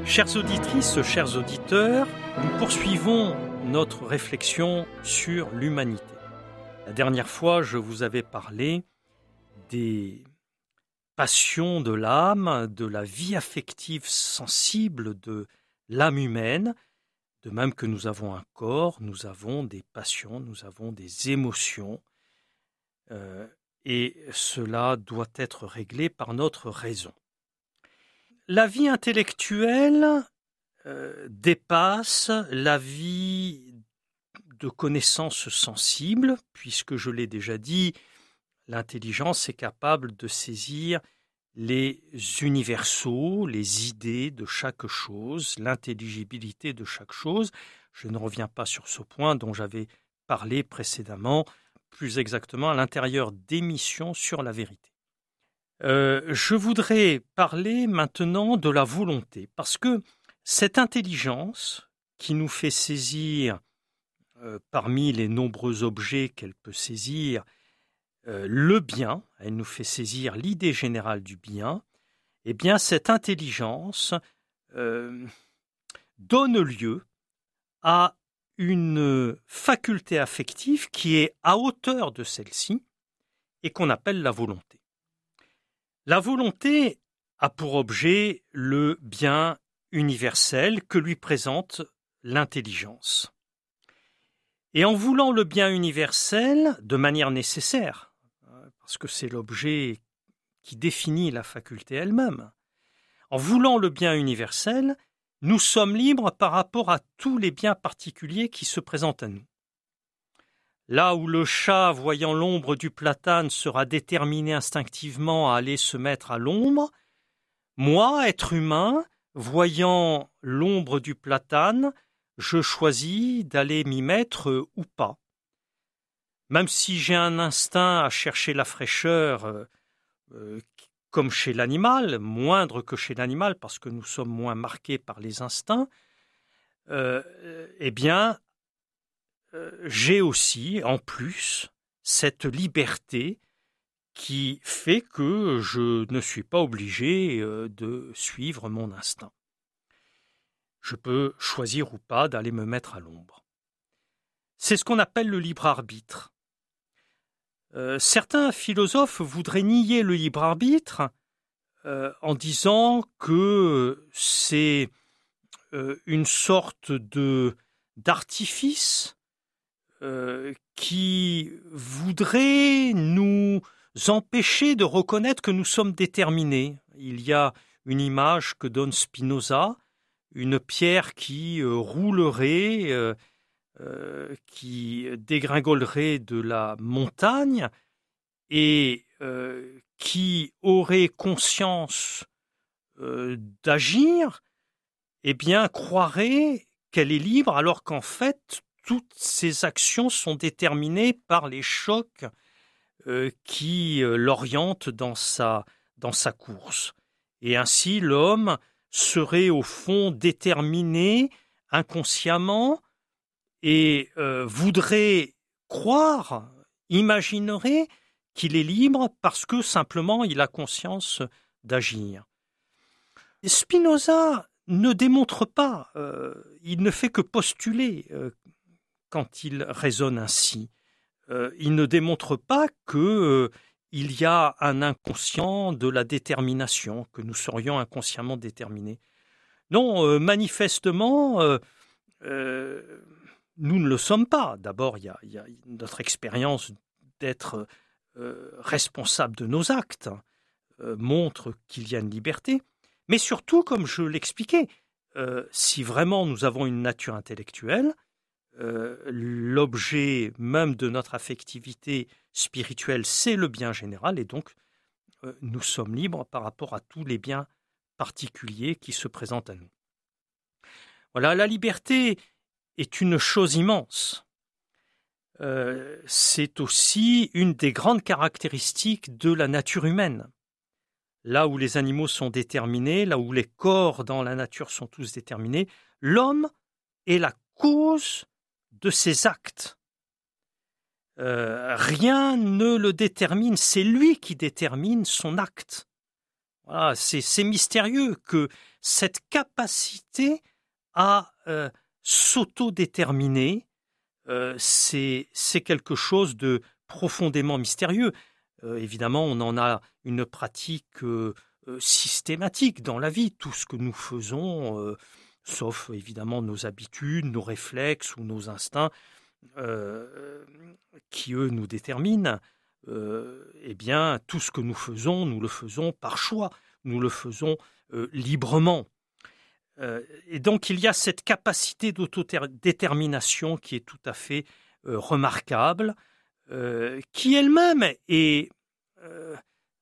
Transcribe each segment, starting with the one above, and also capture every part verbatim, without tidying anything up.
Chères auditrices, chers auditeurs, nous poursuivons notre réflexion sur l'humanité. La dernière fois, je vous avais parlé des passions de l'âme, de la vie affective sensible de l'âme humaine. De même que nous avons un corps, nous avons des passions, nous avons des émotions. Euh, et cela doit être réglé par notre raison. La vie intellectuelle euh, dépasse la vie de connaissances sensibles, puisque je l'ai déjà dit, l'intelligence est capable de saisir les universaux, les idées de chaque chose, l'intelligibilité de chaque chose. Je ne reviens pas sur ce point dont j'avais parlé précédemment, plus exactement à l'intérieur d'émissions sur la vérité. Euh, je voudrais parler maintenant de la volonté, parce que cette intelligence qui nous fait saisir, euh, parmi les nombreux objets qu'elle peut saisir, euh, le bien, elle nous fait saisir l'idée générale du bien, eh bien cette intelligence euh, donne lieu à une faculté affective qui est à hauteur de celle-ci et qu'on appelle la volonté. La volonté a pour objet le bien universel que lui présente l'intelligence. Et en voulant le bien universel de manière nécessaire, parce que c'est l'objet qui définit la faculté elle-même, en voulant le bien universel, nous sommes libres par rapport à tous les biens particuliers qui se présentent à nous. Là où le chat, voyant l'ombre du platane, sera déterminé instinctivement à aller se mettre à l'ombre, moi, être humain, voyant l'ombre du platane, je choisis d'aller m'y mettre ou pas. Même si j'ai un instinct à chercher la fraîcheur, euh, euh, comme chez l'animal, moindre que chez l'animal, parce que nous sommes moins marqués par les instincts, euh, eh bien, j'ai aussi, en plus, cette liberté qui fait que je ne suis pas obligé de suivre mon instinct. Je peux choisir ou pas d'aller me mettre à l'ombre. C'est ce qu'on appelle le libre arbitre. Euh, certains philosophes voudraient nier le libre arbitre euh, en disant que c'est euh, une sorte de d'artifice Euh, qui voudrait nous empêcher de reconnaître que nous sommes déterminés. Il y a une image que donne Spinoza, une pierre qui euh, roulerait, euh, euh, qui dégringolerait de la montagne et euh, qui aurait conscience euh, d'agir, eh bien croirait qu'elle est libre alors qu'en fait toutes ces actions sont déterminées par les chocs euh, qui euh, l'orientent dans sa, dans sa course. Et ainsi, l'homme serait au fond déterminé inconsciemment et euh, voudrait croire, imaginerait qu'il est libre parce que simplement il a conscience d'agir. Spinoza ne démontre pas, euh, il ne fait que postuler euh, quand il raisonne ainsi. Euh, il ne démontre pas qu'il euh, y a un inconscient de la détermination, que nous serions inconsciemment déterminés. Non, euh, manifestement, euh, euh, nous ne le sommes pas. D'abord, il y a, il y a notre expérience d'être euh, responsable de nos actes euh, montre qu'il y a une liberté. Mais surtout, comme je l'expliquais, euh, si vraiment nous avons une nature intellectuelle, Euh, l'objet même de notre affectivité spirituelle, c'est le bien général, et donc euh, nous sommes libres par rapport à tous les biens particuliers qui se présentent à nous. Voilà, la liberté est une chose immense. Euh, c'est aussi une des grandes caractéristiques de la nature humaine. Là où les animaux sont déterminés, là où les corps dans la nature sont tous déterminés, l'homme est la cause de ses actes. Euh, rien ne le détermine, c'est lui qui détermine son acte. Voilà, c'est, c'est mystérieux que cette capacité à euh, s'autodéterminer, euh, c'est, c'est quelque chose de profondément mystérieux. Euh, évidemment, on en a une pratique euh, euh, systématique dans la vie. Tout ce que nous faisons, euh, sauf évidemment nos habitudes, nos réflexes ou nos instincts, euh, qui eux nous déterminent, euh, eh bien, tout ce que nous faisons, nous le faisons par choix, nous le faisons euh, librement. Euh, et donc, il y a cette capacité d'autodétermination qui est tout à fait euh, remarquable, euh, qui elle-même est euh,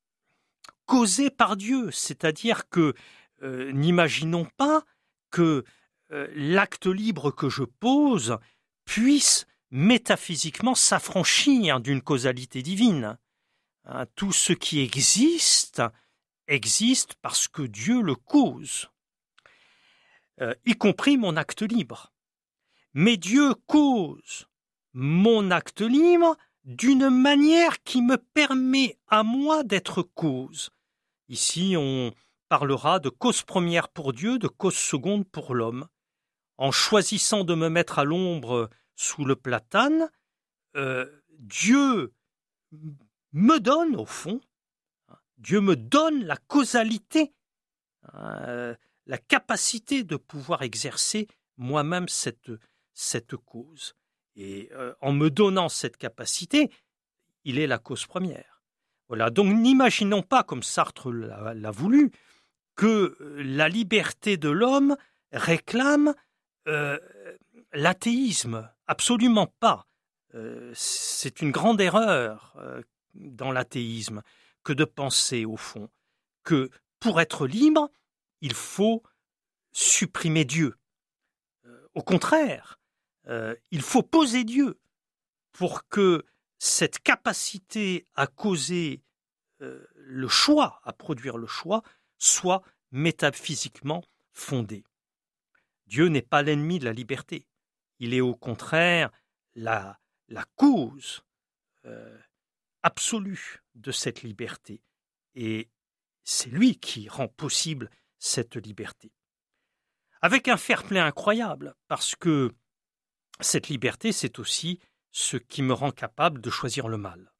causée par Dieu. C'est-à-dire que euh, n'imaginons pas que euh, l'acte libre que je pose puisse métaphysiquement s'affranchir d'une causalité divine. Hein, tout ce qui existe existe parce que Dieu le cause, euh, y compris mon acte libre. Mais Dieu cause mon acte libre d'une manière qui me permet à moi d'être cause. Ici, on parlera de cause première pour Dieu, de cause seconde pour l'homme. En choisissant de me mettre à l'ombre sous le platane, euh, Dieu me donne, au fond, Dieu me donne la causalité, euh, la capacité de pouvoir exercer moi-même cette, cette cause. Et euh, en me donnant cette capacité, il est la cause première. Voilà. Donc n'imaginons pas, comme Sartre l'a, l'a voulu, que la liberté de l'homme réclame euh, l'athéisme. Absolument pas. Euh, c'est une grande erreur euh, dans l'athéisme que de penser, au fond, que pour être libre, il faut supprimer Dieu. Euh, au contraire, euh, il faut poser Dieu pour que cette capacité à causer euh, le choix, à produire le choix, soit métaphysiquement fondée. Dieu n'est pas l'ennemi de la liberté. Il est au contraire la, la cause euh, absolue de cette liberté. Et c'est lui qui rend possible cette liberté. Avec un fair-play incroyable, parce que cette liberté, c'est aussi ce qui me rend capable de choisir le mal.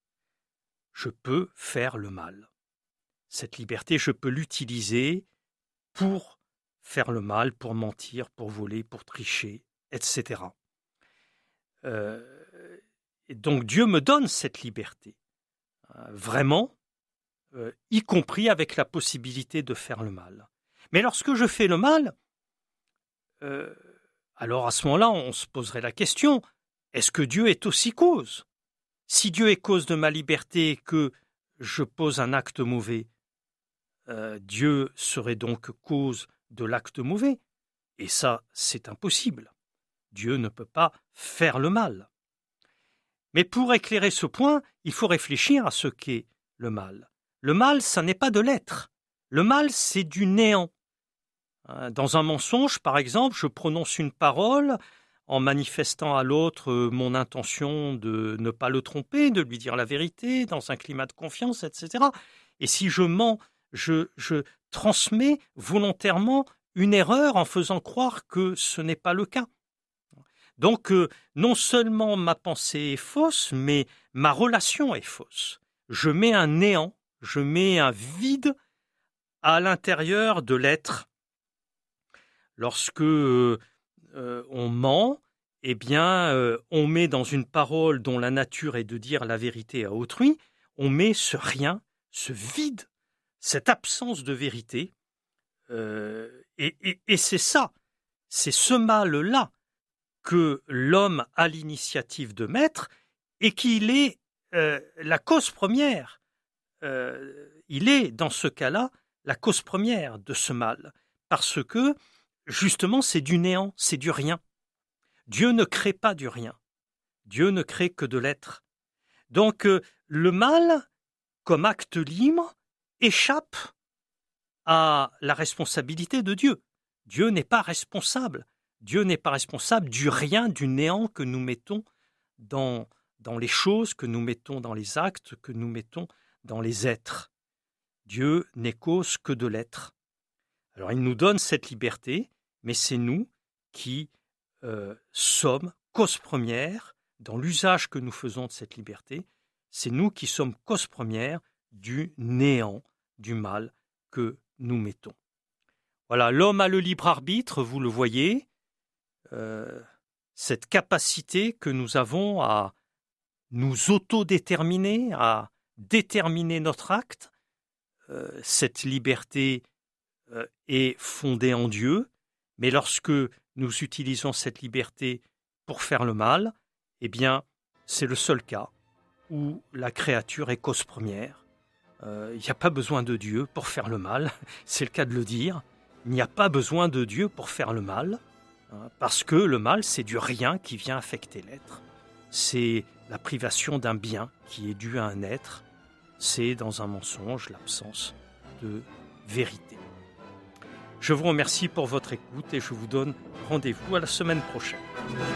Je peux faire le mal. Cette liberté, je peux l'utiliser pour faire le mal, pour mentir, pour voler, pour tricher, et cetera. Euh, et donc Dieu me donne cette liberté, euh, vraiment, euh, y compris avec la possibilité de faire le mal. Mais lorsque je fais le mal, euh, alors à ce moment-là, on se poserait la question, est-ce que Dieu est aussi cause? Si Dieu est cause de ma liberté et que je pose un acte mauvais, euh, Dieu serait donc cause de l'acte mauvais. Et ça, c'est impossible. Dieu ne peut pas faire le mal. Mais pour éclairer ce point, il faut réfléchir à ce qu'est le mal. Le mal, ça n'est pas de l'être. Le mal, c'est du néant. Dans un mensonge, par exemple, je prononce une parole en manifestant à l'autre mon intention de ne pas le tromper, de lui dire la vérité, dans un climat de confiance, et cetera. Et si je mens, je, je transmets volontairement une erreur en faisant croire que ce n'est pas le cas. Donc, euh, non seulement ma pensée est fausse, mais ma relation est fausse. Je mets un néant, je mets un vide à l'intérieur de l'être. Lorsque euh, euh, on ment, eh bien, euh, on met dans une parole dont la nature est de dire la vérité à autrui, on met ce rien, ce vide, cette absence de vérité, euh, et, et, et c'est ça, c'est ce mal-là que l'homme a l'initiative de mettre et qu'il est euh, la cause première. Euh, il est, dans ce cas-là, la cause première de ce mal, parce que justement, c'est du néant, c'est du rien. Dieu ne crée pas du rien. Dieu ne crée que de l'être. Donc, euh, le mal, comme acte libre, échappe à la responsabilité de Dieu. Dieu n'est pas responsable. Dieu n'est pas responsable du rien, du néant que nous mettons dans, dans les choses, que nous mettons dans les actes, que nous mettons dans les êtres. Dieu n'est cause que de l'être. Alors il nous donne cette liberté, mais c'est nous qui euh, sommes cause première, dans l'usage que nous faisons de cette liberté, c'est nous qui sommes cause première du néant, du mal que nous mettons. Voilà, l'homme a le libre arbitre, vous le voyez, euh, cette capacité que nous avons à nous autodéterminer, à déterminer notre acte, euh, cette liberté euh, est fondée en Dieu, mais lorsque nous utilisons cette liberté pour faire le mal, eh bien, c'est le seul cas où la créature est cause première. Euh, il n'y a pas besoin de Dieu pour faire le mal, c'est le cas de le dire. Il n'y a pas besoin de Dieu pour faire le mal, hein, parce que le mal, c'est du rien qui vient affecter l'être. C'est la privation d'un bien qui est dû à un être. C'est dans un mensonge l'absence de vérité. Je vous remercie pour votre écoute et je vous donne rendez-vous à la semaine prochaine.